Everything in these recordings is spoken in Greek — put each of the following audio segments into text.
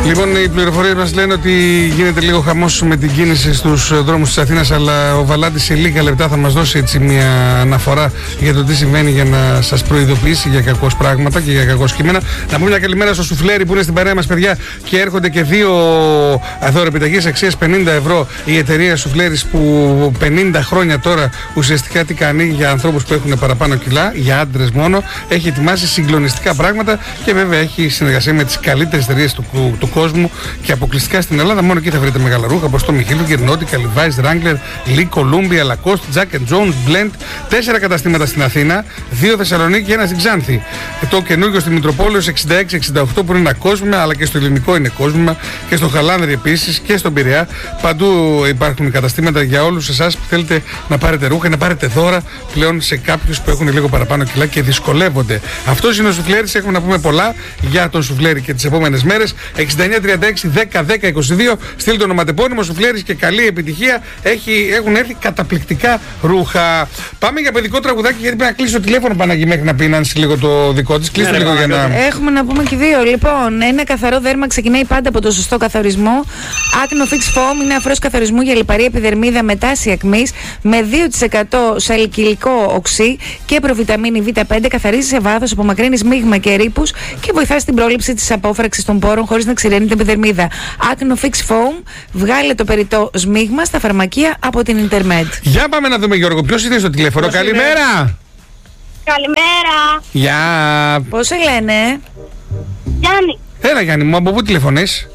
Λοιπόν, οι πληροφορίες μας λένε ότι γίνεται λίγο χαμός με την κίνηση στους δρόμους της Αθήνας, αλλά ο Βαλάντης σε λίγα λεπτά θα μας δώσει έτσι μια αναφορά για το τι συμβαίνει, για να σας προειδοποιήσει για κακώς πράγματα και για κακώς κείμενα. Να πούμε μια καλημέρα στο Σουφλέρι που είναι στην παρέα μας, παιδιά, και έρχονται και 2 δωρεπιταγές αξίας 50 ευρώ. Η εταιρεία Σουφλέρις που 50 χρόνια τώρα ουσιαστικά τι κάνει για ανθρώπους που έχουν παραπάνω κιλά, για άντρες μόνο, έχει ετοιμάσει συγκλονιστικά πράγματα και βέβαια έχει συνεργασία με τις καλύτερες εταιρείες του κόσμου και αποκλειστικά στην Ελλάδα. Μόνο εκεί θα βρείτε μεγάλα ρούχα όπως το Hilfiger, Nautica, Levi's, Wrangler, Lee, Columbia, Lacoste, Jack & Jones, Blend. 4 καταστήματα στην Αθήνα, 2 Θεσσαλονίκη και 1 στην Ξάνθη. Το καινούργιο στη Μητροπόλεως 66-68 που είναι ένα κόσμημα, αλλά και στο ελληνικό είναι κόσμημα, και στο Χαλάνδρη επίσης και στον Πειραιά. Παντού υπάρχουν καταστήματα για όλους εσάς που θέλετε να πάρετε ρούχα, να πάρετε δώρα πλέον σε κάποιους που έχουν λίγο παραπάνω κιλά και δυσκολεύονται. Αυτός είναι ο Σουφλέρης. Έχουμε να πούμε πολλά για τον Σουφλέρη και τις επόμενες μέρες. 6936-10-10-22. Στείλτε το ονοματεπώνυμο Σουφλέρης και καλή επιτυχία. Έχουν έρθει καταπληκτικά ρούχα. Πάμε για παιδικό τραγουδάκι, γιατί πρέπει να κλείσει το τηλέφωνο, Παναγί, μέχρι να πει Νάνση λίγο το δικό της. Κλείσει το λίγο για να. Έχουμε να πούμε και 2. Λοιπόν, ένα καθαρό δέρμα ξεκινάει πάντα από το σωστό καθαρισμό. Acno Fix Foam είναι αφρός καθαρισμού για λιπαρή επιδερμίδα με τάση ακμής, με 2% σαλικυλικό οξύ και προβιταμίνη Β5. Καθαρίζει σε βάθος, απομακρύνει μείγμα και ρήπους και βοηθά στην πρόληψη της απόφραξης των πόρων χωρίς να ξηραίνει την επιδερμίδα. Acno Fix Foam, βγάλε το περιττό σμίγμα στα φαρμακεία από την Intermed. Για πάμε να δούμε, Γιώργο, ποιος είναι στο τηλέφωνο. Καλημέρα! Καλημέρα. Γεια! Πώς σε λένε? Γιάννη. Έλα, Γιάννη μου, από πού τηλεφωνείς?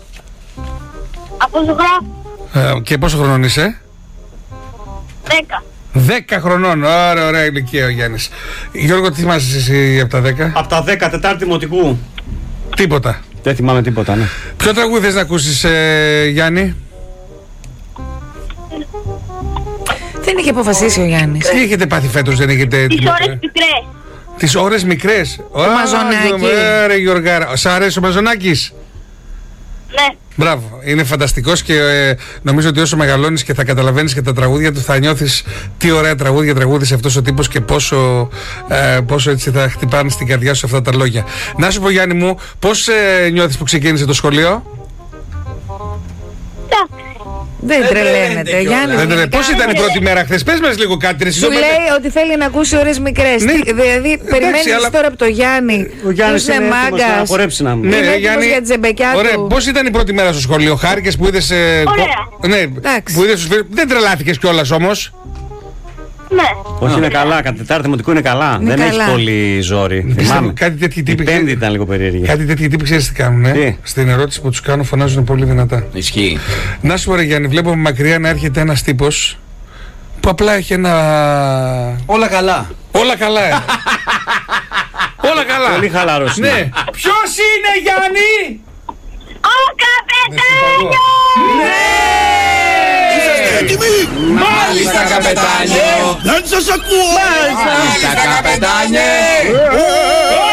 Από Ζωγράφου. Και πόσο χρονών είσαι? 10. 10 χρονών. Ωραία ηλικία ο Γιάννης. Γιώργο, τι θυμάσαι εσύ από τα 10? Από τα 10, Τετάρτη Δημοτικού. Τίποτα. Δεν θυμάμαι τίποτα, ναι. Ποιο τραγούδι θες να ακούσεις, Γιάννη? Δεν είχε αποφασίσει ο Γιάννης. Τι έχετε πάθει φέτος, δεν έχετε? Τις ώρες μικρές. Τις ώρες μικρές. Το Μαζονάκι. Ωραία, Γιωργάρα. Σ' αρέσει ο Μαζονάκης? Ναι. Μπράβο, είναι φανταστικός και νομίζω ότι όσο μεγαλώνεις και θα καταλαβαίνεις και τα τραγούδια του, θα νιώθεις τι ωραία τραγούδια τραγούδισε αυτός ο τύπος και πόσο έτσι θα χτυπάνε στην καρδιά σου αυτά τα λόγια. Να σου πω, Γιάννη μου, πώς νιώθεις που ξεκίνησε το σχολείο? Δεν τρελαίνεται, Γιάννη. Πώς ήταν η πρώτη μέρα χθες? Πες μας λίγο κάτι. Σου λέει ότι θέλει να ακούσει ώρες μικρές. Ναι. Δηλαδή, περιμένεις αλλά τώρα από το Γιάννη. Ο Γιάννης είναι μάγκας. να χορέψει να μου. Ναι, Είναι έτοιμος Γιάννη, για τη ζεμπεκιά ωραία. του. Πώς ήταν η πρώτη μέρα στο σχολείο? Χάρηκες που είδες? Ωραία. Ναι, που είδες τους φίλους. Δεν τρελάθηκες κιόλας όμως? Ναι. Όχι, είναι καλά. Κατά Τετάρτη Δημοτικού είναι καλά. Είναι Δεν καλά. έχει πολύ ζόρι. Θυμάμαι. Κάτι τέτοιοι Η τύποι. Πέμπτη ήταν λίγο περίεργη. Κάτι τέτοιοι τύποι ξέρεις τι κάνουν, Τι? Στην ερώτηση που τους κάνω φωνάζουν πολύ δυνατά. Ισχύει. Να σου πω, ρε Γιάννη, βλέπω μακριά να έρχεται ένας τύπος που απλά έχει ένα. Όλα καλά. Όλα καλά, Όλα καλά. Πολύ χαλαρός είναι. Ναι. Ποιος είναι, Γιάννη? Ο καπετάνιος! Ναι! Είσαστε έτοιμοι? Μάλιστα, καπετάνιο. Δεν σας ακούω! Μάλιστα, καπετάνιε.